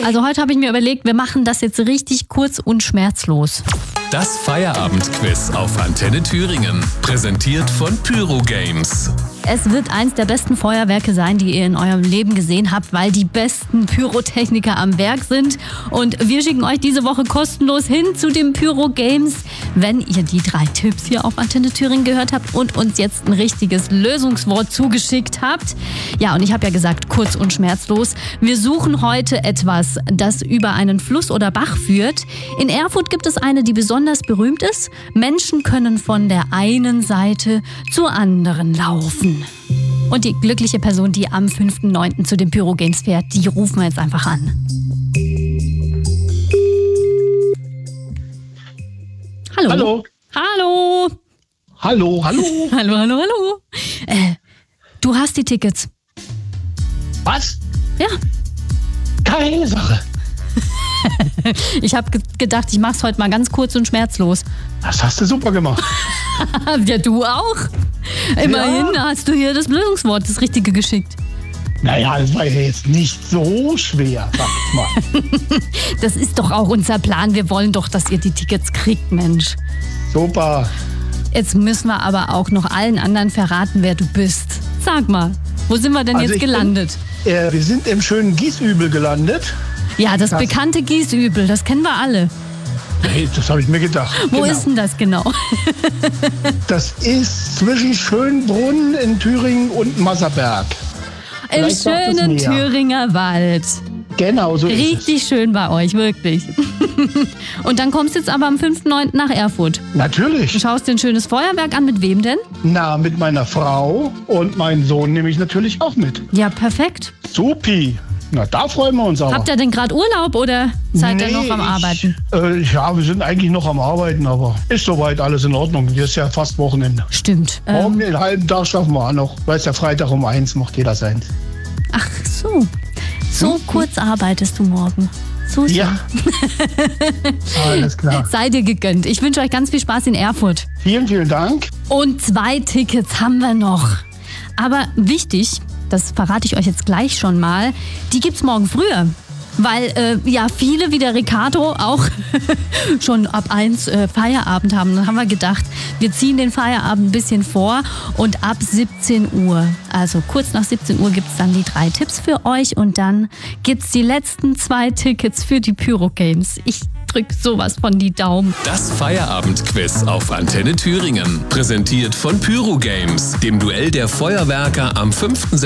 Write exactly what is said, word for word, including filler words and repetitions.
Also heute habe ich mir überlegt, wir machen das jetzt richtig kurz und schmerzlos. Das Feierabendquiz auf Antenne Thüringen. Präsentiert von Pyro Games. Es wird eins der besten Feuerwerke sein, die ihr in eurem Leben gesehen habt, weil die besten Pyrotechniker am Werk sind. Und wir schicken euch diese Woche kostenlos hin zu den Pyro Games, wenn ihr die drei Tipps hier auf Antenne Thüringen gehört habt und uns jetzt ein richtiges Lösungswort zugeschickt habt. Ja, und ich habe ja gesagt, kurz und schmerzlos. Wir suchen heute etwas, das über einen Fluss oder Bach führt. In Erfurt gibt es eine, die besonders berühmt ist. Menschen können von der einen Seite zur anderen laufen. Und die glückliche Person, die am fünften neunten zu den Pyro Games fährt, die rufen wir jetzt einfach an. Hallo. Hallo. Hallo. Hallo, hallo. Hallo, hallo, hallo. Äh, du hast die Tickets. Was? Ja. Keine Sache. Ich habe ge- gedacht, ich mach's heute mal ganz kurz und schmerzlos. Das hast du super gemacht. Ja, du auch. Immerhin Ja. hast du hier das Lösungswort, das Richtige geschickt. Naja, das war ja jetzt nicht so schwer, sag ich mal. Das ist doch auch unser Plan. Wir wollen doch, dass ihr die Tickets kriegt, Mensch. Super. Jetzt müssen wir aber auch noch allen anderen verraten, wer du bist. Sag mal, wo sind wir denn Also jetzt ich bin- gelandet? Äh, wir sind im schönen Gießübel gelandet. Ja, das das- bekannte Gießübel, das kennen wir alle. Hey, das habe ich mir gedacht. Wo Genau. ist denn das genau? Das ist zwischen Schönbrunn in Thüringen und Masserberg. Im Vielleicht sagt es schönen mehr. Thüringer Wald. Genau, so ist Richtig schön bei euch, wirklich. Und dann kommst du jetzt aber am fünften neunten nach Erfurt. es. Natürlich. Du schaust dir ein schönes Feuerwerk an. Mit wem denn? Na, mit meiner Frau und meinem Sohn nehme ich natürlich auch mit. Ja, perfekt. Supi. Na, da freuen wir uns auch. Habt ihr denn gerade Urlaub oder seid ihr noch am ich- Arbeiten? Äh, ja, wir sind eigentlich noch am Arbeiten, aber ist soweit alles in Ordnung. Hier ist ja fast Wochenende. Stimmt. Morgen Ähm, den halben Tag schaffen wir auch noch. Weil es ja Freitag um eins macht jeder seins. ach so. So kurz arbeitest du morgen. So schön. Ja. Alles klar. Sei dir gegönnt. Ich wünsche euch ganz viel Spaß in Erfurt. Vielen, vielen Dank. Und zwei Tickets haben wir noch. Aber wichtig, das verrate ich euch jetzt gleich schon mal, die gibt's morgen früher. Weil äh, ja viele wie der Ricardo auch schon ab eins äh, Feierabend haben. Dann haben wir gedacht, wir ziehen den Feierabend ein bisschen vor und ab siebzehn Uhr, also kurz nach siebzehn Uhr gibt's dann die drei Tipps für euch und dann gibt's die letzten zwei Tickets für die Pyro Games. Ich drück sowas von die Daumen. Das Feierabendquiz auf Antenne Thüringen. Präsentiert von Pyro Games, dem Duell der Feuerwerker am fünften